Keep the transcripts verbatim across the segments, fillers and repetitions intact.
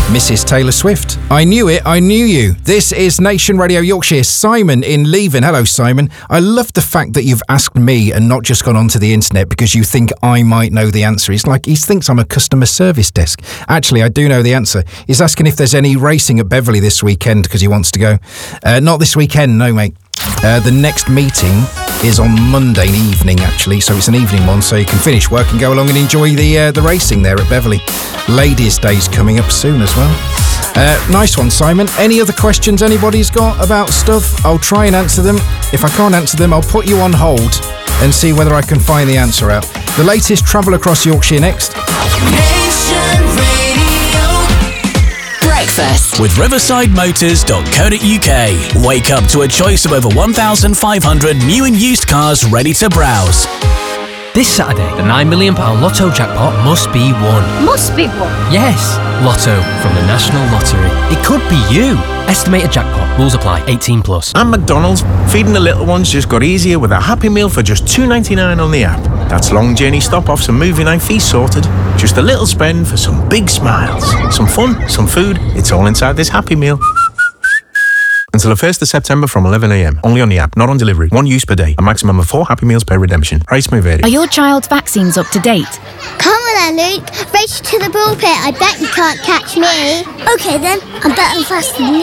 Missus Taylor Swift. I knew it, I knew you. This is Nation Radio Yorkshire. Simon in Leven. Hello, Simon. I love the fact that you've asked me and not just gone onto the internet because you think I might know the answer. It's like he thinks I'm a customer service desk. Actually, I do know the answer. He's asking if there's any racing at Beverley this weekend because he wants to go. Uh, not this weekend, no, mate. Uh, the next meeting is on Monday evening, actually, so it's an evening one, so you can finish work and go along and enjoy the uh, the racing there at Beverley. Ladies' Day's coming up soon as well. Uh, nice one, Simon. Any other questions anybody's got about stuff? I'll try and answer them. If I can't answer them, I'll put you on hold and see whether I can find the answer out. The latest travel across Yorkshire next. Nation Radio. Breakfast with riverside motors dot co dot uk. Wake up to a choice of over one thousand five hundred new and used cars ready to browse. This Saturday, the nine million pounds Lotto jackpot must be won. Must be won? Yes, Lotto from the National Lottery. It could be you. Estimated jackpot. Rules apply. eighteen plus. And McDonald's. Feeding the little ones just got easier with a Happy Meal for just two ninety-nine on the app. That's long journey stop-offs and movie night fees sorted. Just a little spend for some big smiles. Some fun, some food. It's all inside this Happy Meal. Until the first of September from eleven a m. Only on the app, not on delivery. One use per day. A maximum of four Happy Meals per redemption. Price may vary. Are your child's vaccines up to date? Come on then, Luke. Race to the ball pit. I bet you can't catch me. Okay then. I bet I'm faster than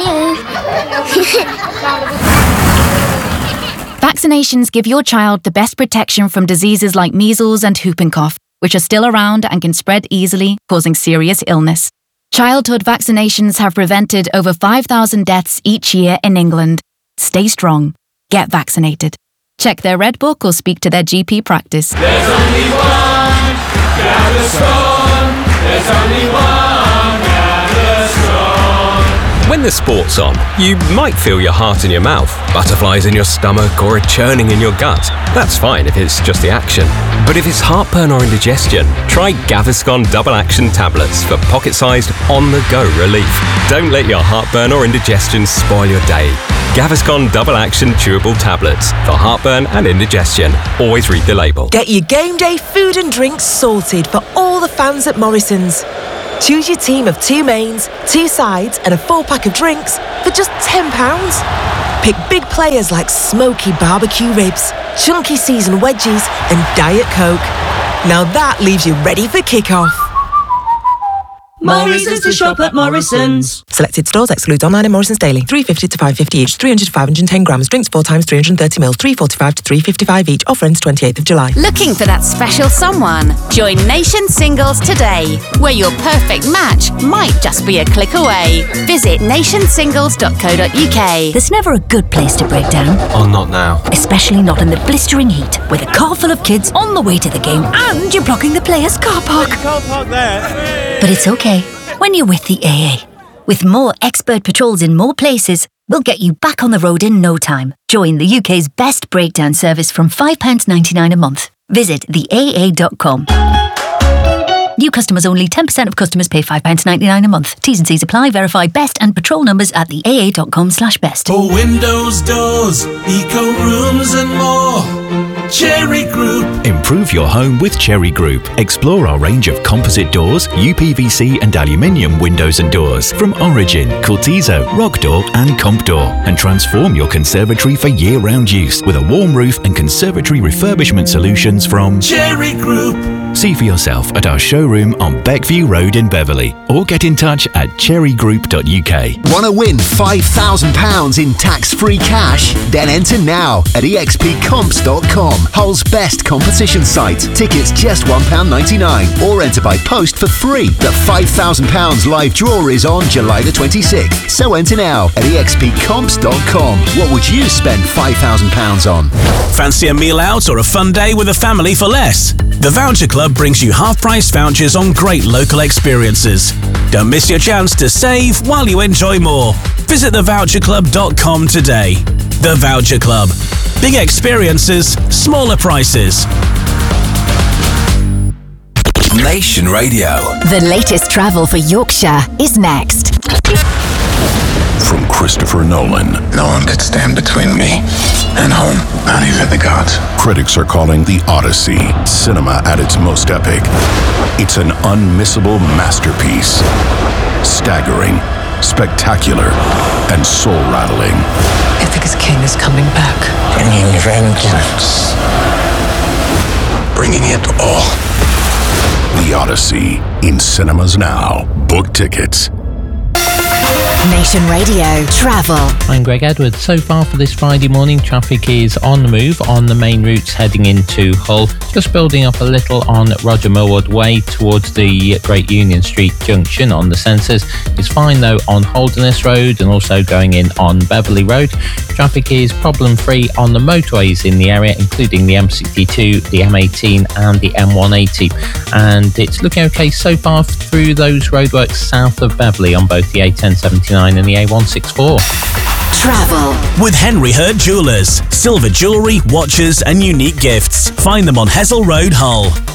you. Vaccinations give your child the best protection from diseases like measles and whooping cough, which are still around and can spread easily, causing serious illness. Childhood vaccinations have prevented over five thousand deaths each year in England. Stay strong. Get vaccinated. Check their Red Book or speak to their G P practice. There's only one Gaviscon. There's only one Gaviscon. When the sport's on, you might feel your heart in your mouth, butterflies in your stomach, or a churning in your gut. That's fine if it's just the action. But if it's heartburn or indigestion, try Gaviscon Double Action Tablets for pocket-sized, on-the-go relief. Don't let your heartburn or indigestion spoil your day. Gaviscon Double Action Chewable Tablets for heartburn and indigestion. Always read the label. Get your game day food and drinks sorted for all the fans at Morrison's. Choose your team of two mains, two sides and a four-pack of drinks for just ten pounds. Pick big players like smoky barbecue ribs, chunky seasoned wedgies and Diet Coke. Now that leaves you ready for kick-off. More reasons to shop at Morrison's. Selected stores excludes online and Morrison's daily. three fifty to five fifty each, three hundred to five hundred ten grams. Drinks four times three hundred thirty mils, three forty-five to three fifty-five each. Offer ends twenty-eighth of July. Looking for that special someone? Join Nation Singles today, where your perfect match might just be a click away. Visit nation singles dot co dot uk. There's never a good place to break down. Oh, not now. Especially not in the blistering heat, with a car full of kids on the way to the game and you're blocking the players' car park. Car park there. But it's okay when you're with the A A. With more expert patrols in more places, we'll get you back on the road in no time. Join the U K's best breakdown service from five pounds ninety-nine a month. Visit the A A dot com. New customers only. ten percent of customers pay five pounds ninety-nine a month. T's and C's apply. Verify best and patrol numbers at the A A dot com slash best. For windows, doors, eco rooms and more. Cherry Group. Improve your home with Cherry Group. Explore our range of composite doors, U P V C and aluminium windows and doors from Origin, Cortizo, Rock Door and Comp Door, and transform your conservatory for year-round use with a warm roof and conservatory refurbishment solutions from Cherry Group. See for yourself at our showroom on Beckview Road in Beverley, or get in touch at cherry group dot u k. Want to win five thousand pounds in tax-free cash? Then enter now at e x p comps dot com, Hull's best competition site. Tickets just one pound ninety-nine, or enter by post for free. The five thousand pounds live draw is on July the twenty-sixth, so enter now at e x p comps dot com. What would you spend five thousand pounds on? Fancy a meal out or a fun day with a family for less? The Voucher Club brings you half-price vouchers on great local experiences. Don't miss your chance to save while you enjoy more. Visit the voucher club dot com today. The Voucher Club. Big experiences, smaller prices. Nation Radio. The latest travel for Yorkshire is next. From Christopher Nolan. No one could stand between me and home. Bounties at the gods. Critics are calling The Odyssey cinema at its most epic. It's an unmissable masterpiece. Staggering, spectacular, and soul-rattling. Ithaca's king is coming back. Bringing vengeance. Bringing it all. The Odyssey, in cinemas now. Book tickets. Nation Radio Travel. I'm Greg Edwards. So far for this Friday morning, traffic is on the move on the main routes heading into Hull. Just building up a little on Roger Millward Way towards the Great Union Street junction on the sensors. It's fine though on Holderness Road and also going in on Beverley Road. Traffic is problem free on the motorways in the area, including the M sixty-two, the M eighteen and the M one eighty. And it's looking okay so far through those roadworks south of Beverley on both the A ten seventy-nine and the A one sixty-four. Travel with Henry Hurd Jewellers. Silver jewellery, watches and unique gifts. Find them on Hessel Road, Hull.